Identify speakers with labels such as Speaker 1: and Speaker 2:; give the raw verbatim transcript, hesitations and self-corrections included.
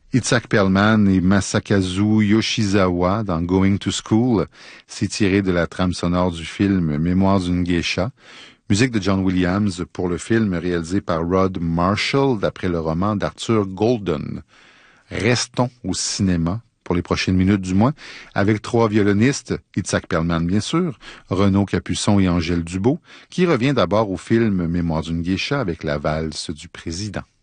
Speaker 1: Itzhak Perlman et Masakazu Yoshizawa dans Going to School. C'est tiré de la trame sonore du film Mémoires d'une geisha. Musique de John Williams pour le film réalisé par Rod Marshall d'après le roman d'Arthur Golden. Restons au cinéma pour les prochaines minutes du moins, avec trois violonistes, Itzhak Perlman bien sûr, Renaud Capuçon et Angèle Dubeau, qui revient d'abord au film Mémoires d'une geisha avec la valse du président.